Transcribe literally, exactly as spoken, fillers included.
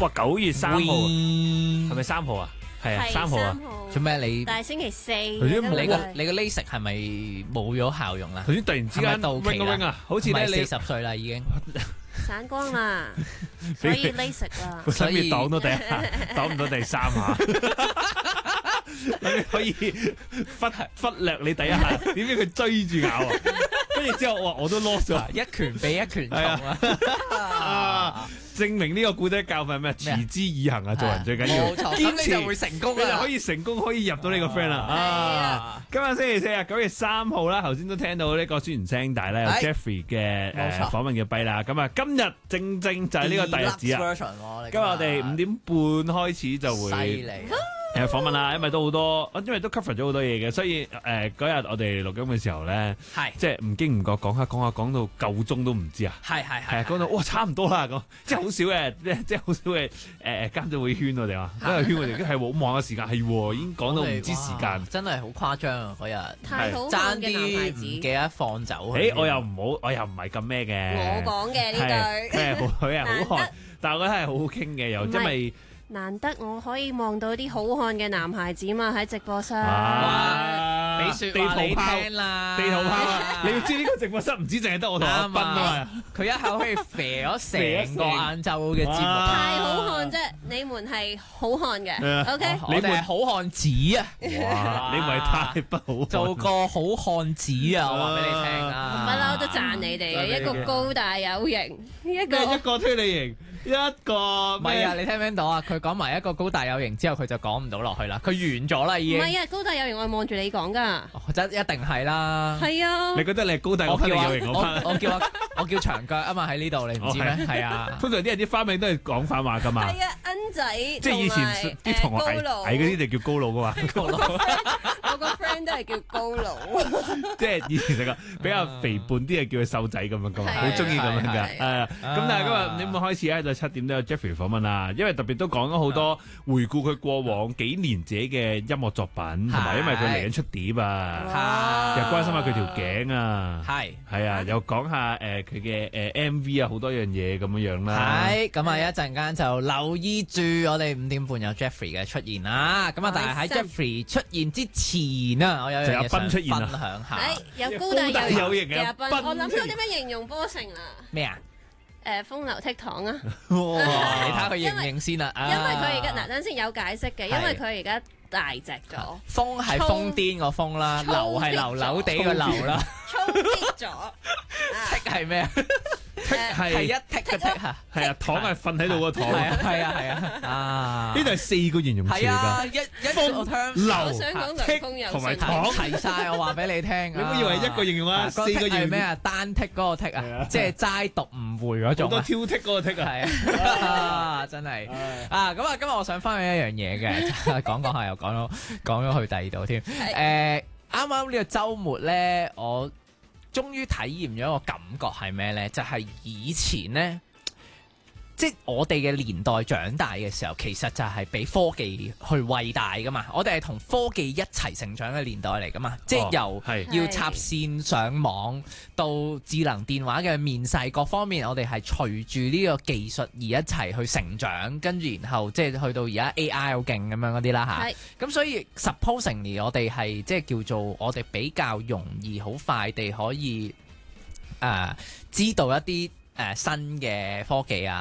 哇，九月三號係咪三號啊？係啊， 係三號啊。 做咩你？ 但係星期四， 先你冇個你個 LASIK 係咪冇咗效用啦？ 頭先突然之間係咪到期 wing 啦 wing 啊，好似咧你四十歲啦已經。 散光啦，所以 LASIK 啦。 所以擋到第一下，擋唔到第三下。你可以忽忽略你第一下，點知佢追住咬啊？跟住之後，哇！我都 lost 咗。 一拳比一拳重啊！ 啊！證明呢個古仔教訓係咩？持之以恆啊！做人最緊要冇錯， 堅咁你就會持， 成功你就可啦。 以成功，可以入到呢個 friend 啦。啊！今日星期四啊，九月三號啦，頭先都聽到呢個宣傳聲帶咧，有 Jeffrey 嘅誒冇錯訪問嘅幣啦。咁啊，今日正正就係呢個第日子啊！ Deluxe version 喎今日我哋五點半開始就犀會利。 誒訪問啦，因為都好多，因為都 cover 咗好多嘢嘅，所以誒嗰日我哋錄音嘅時候咧， 係即係唔經唔覺講下講下講到夠鐘都唔知啊， 係係係啊，講到哇差唔多啦咁，即係好少嘅，即係即係好少嘅誒誒監製會圈我哋話，因為圈我哋都係好望嘅時間，係喎已經講到唔知時間哇，真係好誇張啊！嗰日太好爭看嘅男孩啲唔子， 記得放走佢。 誒我又唔好，我又唔係咁咩嘅， 我講嘅呢句， 係好佢係好難看得， 但係我覺得係好好傾嘅，又唔係因為。 難得我可以望到啲好看嘅男孩子嘛喺直播室。 哇俾説話你聽啦， 地圖炮啊！你要知呢個直播室唔止淨係得我同阿斌啊嘛， 佢一口可以肥咗成個晏晝嘅節目， 太好看啫！你們係好看嘅，OK？ 我哋係好漢子啊！ 哇！你唔係太不好看做個好漢子啊！我話俾你聽不啊！ 嬲都讚你哋嘅， 讚你嘅一個高大有型，一一個個推理型，一個唔係啊！你聽唔聽到啊？佢講埋一個高大有型之後，佢就講唔到落去啦。佢完咗啦，已經。 唔係啊！高大有型，我係望住你講㗎。 哦真一定係啦。 係啊， 你覺得你係高大我叫啊我推理有型嗰我 part？ 我叫啊我叫長腳啊嘛，喺呢度你唔知咩？ 哦係係啊。 通常啲人啲花名都係講反話㗎嘛， 係啊，恩仔， 即係以前啲同學矮矮嗰啲就叫高佬㗎嘛， 我個 friend 都係叫高佬。 即係以前就個比較肥胖啲係叫佢瘦仔咁樣㗎嘛， 係好中意咁樣㗎。 係係啊，咁但係今日五點半開始咧，到七點都有 Jeffrey 訪問啦，因為特別都講咗好多回顧佢過往幾年自己嘅音樂作品，同埋因為佢嚟緊出碟啊，又關心下佢條頸啊， 係係啊，又講下誒佢嘅誒 M V 啊，好多樣嘢咁樣樣啦。 係咁啊！一陣間就留意住我哋五點半有 Jeffrey 嘅出現啦。咁啊，但係喺開心 Jeffrey 出現之前啊，我有就有樣嘢想斌出現啊分享下。 誒，有高大有高大有型型嘅嘅斌阿斌，我諗到點樣形容波成啦。 咩啊？ 誒，風流倜儻啊！ 哇！你睇下佢認唔認先啦。 因為佢而家嗱， 啊等先有解釋嘅，因為佢而家大隻咗， 風係瘋癲個風啦， 粗流係流流地個流啦， 粗啲咗。 剔係咩啊？ 誒係一係剔嘅剔啊！ 係啊，糖係瞓喺度個糖， 係呢啊係啊係啊啊！ 度係四個形容詞嚟係啊， 㗎， 一一個 term 流我想講涼風有信同埋糖齊晒，我話俾你聽。 你唔好以為一個形容啊，四嗰個剔個形容係咩啊？單剔嗰個剔係啊啊，即係齋讀唔回嗰好種啊。 多挑剔嗰個剔啊。 係啊，真係啊！咁啊，今日我想分享一樣嘢嘅，講講下又講咗講咗去第二度添。誒，啱啱呢個週末咧，我終於體驗咗一個感覺係咩咧？就係以前咧。即係我哋嘅年代長大嘅時候，其實就係俾科技去餵大噶嘛。我哋係同科技一齊成長嘅年代嚟噶嘛。即係由係要插線上網到智能電話嘅面世，各方面我哋係隨住呢個技術而一齊去成長，跟住然後即係去到而家 A I 好勁咁樣嗰啲啦吓。 係咁所以 supposingly 我哋係即係叫做我哋比較容易好快地可以誒、呃、知道一啲誒、呃、新嘅科技啊，